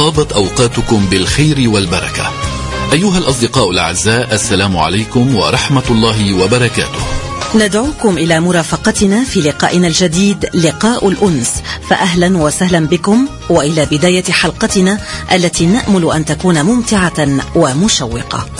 طابت أوقاتكم بالخير والبركة. أيها الأصدقاء الأعزاء، السلام عليكم ورحمة الله وبركاته. ندعوكم إلى مرافقتنا في لقائنا الجديد لقاء الأنس، فأهلا وسهلا بكم وإلى بداية حلقتنا التي نأمل أن تكون ممتعة ومشوقة.